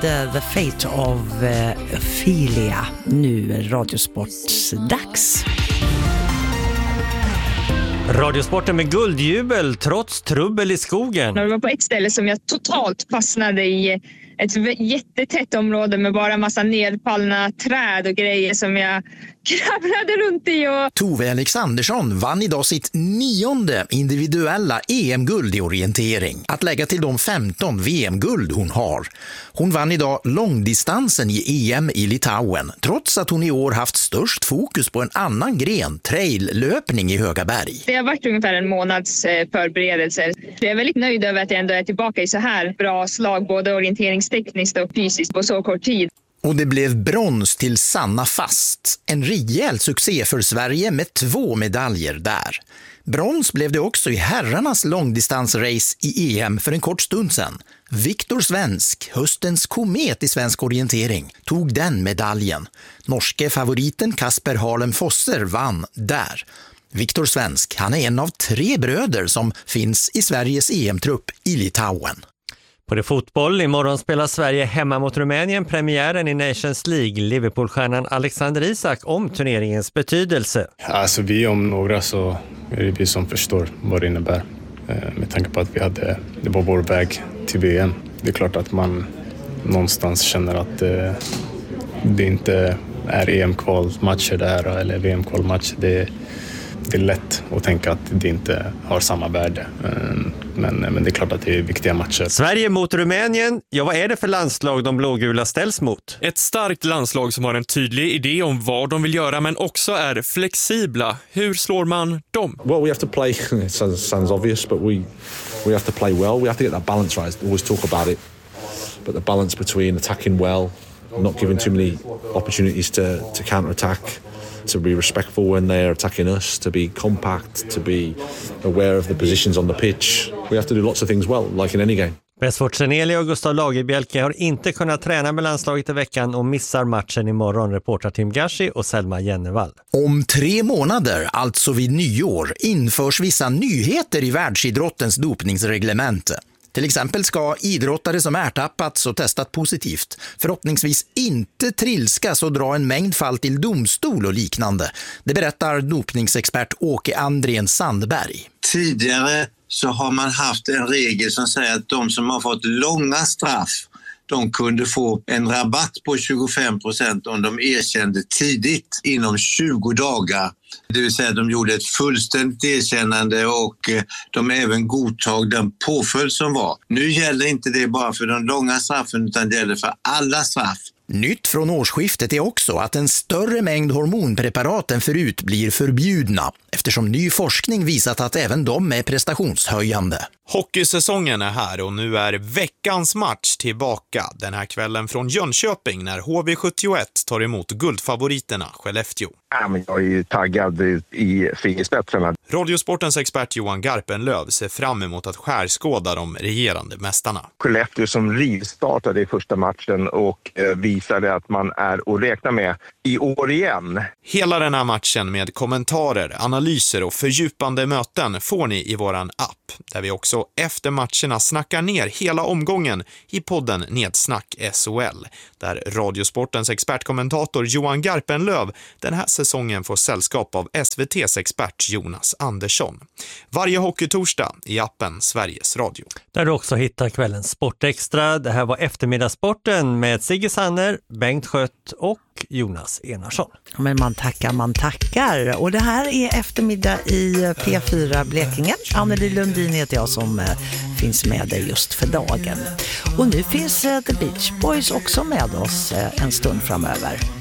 The Fate of Ophelia. Nu Radiosports-dags. Radiosporten med guldjubel trots trubbel i skogen. Det var på ett ställe som jag totalt fastnade i, ett jättetätt område med bara en massa nedfallna träd och grejer som jag kravlade runt i. Tove Alexandersson vann idag sitt 9:e individuella EM-guld i orientering. Att lägga till de 15 VM-guld hon har. Hon vann idag långdistansen i EM i Litauen, trots att hon i år haft störst fokus på en annan gren, trail-löpning i Höga berg. Det har varit ungefär en månads förberedelser. Jag är väldigt nöjd över att jag ändå är tillbaka i så här bra slag, både orienteringstekniskt och fysiskt på så kort tid. Och det blev brons till Sanna Fast. En rejäl succé för Sverige med 2 medaljer där. Brons blev det också i herrarnas långdistansrace i EM för en kort stund sedan. Viktor Svensk, höstens komet i svensk orientering, tog den medaljen. Norske favoriten Kasper Harlem Fosser vann där. Viktor Svensk, han är en av 3 bröder som finns i Sveriges EM-trupp i Litauen. På det fotboll, imorgon spelar Sverige hemma mot Rumänien premiären i Nations League. Liverpoolstjärnan Alexander Isak om turneringens betydelse. Alltså vi om några så är det vi som förstår vad det innebär. Med tanke på att det var vår väg till VM. Det är klart att man någonstans känner att det inte är EM-kvalmatcher där eller VM-kvalmatcher. Det är lätt att tänka att det inte har samma värde. Men det är klart att det är viktiga matcher. Sverige mot Rumänien. Ja, vad är det för landslag de blågula ställs mot? Ett starkt landslag som har en tydlig idé om vad de vill göra men också är flexibla. Hur slår man dem? Well, we have to play. It sounds obvious, but we have to play well. We have to get that balance right. I always talk about it. But the balance between attacking well, not giving too many opportunities to counter-attack, to be respectful when they're attacking us, to be compact, to be aware of the positions on the pitch. We have to do lots of things well, like in any game. Westford Seneli och Gustav Lagerbielke har inte kunnat träna med landslaget i veckan och missar matchen imorgon, reportar Tim Gashi och Selma Jennevall. Om 3 månader, alltså vid nyår, införs vissa nyheter i världsidrottens dopningsreglemente. Till exempel ska idrottare som ertappats och testat positivt förhoppningsvis inte trilskas och dra en mängd fall till domstol och liknande. Det berättar dopningsexpert Åke Andrén Sandberg. Tidigare så har man haft en regel som säger att de som har fått långa straff, de kunde få en rabatt på 25% om de erkände tidigt inom 20 dagar. Det vill säga de gjorde ett fullständigt erkännande och de även godtog den påföljd som var. Nu gäller inte det bara för de långa straffen utan det gäller för alla straff. Nytt från årsskiftet är också att en större mängd hormonpreparat än förut blir förbjudna eftersom ny forskning visat att även de är prestationshöjande. Hockeysäsongen är här och nu är veckans match tillbaka den här kvällen från Jönköping när HV71 tar emot guldfavoriterna Skellefteå. Men jag är ju taggad i fingerspetsarna. Radiosportens expert Johan Garpenlöv ser fram emot att skärskåda de regerande mästarna. Skellefteå som rivstartade i första matchen och visade att man är att räkna med i år igen. Hela den här matchen med kommentarer, analyser och fördjupande möten får ni i våran app. Där vi också efter matcherna snackar ner hela omgången i podden Nedsnack SHL. Där Radiosportens expertkommentator Johan Garpenlöv den här säsongen får sällskap av SVT:s expert Jonas Andersson. Varje hockeytorsdag i appen Sveriges Radio. Där du också hittar kvällens Sportextra. Det här var eftermiddagssporten med Sigge Sanner, Bengt Schött och Jonas Enarsson. Men man tackar. Och det här är eftermiddag i P4 Blekinge. Anneli Lundin heter jag som finns med dig just för dagen. Och nu finns The Beach Boys också med oss en stund framöver.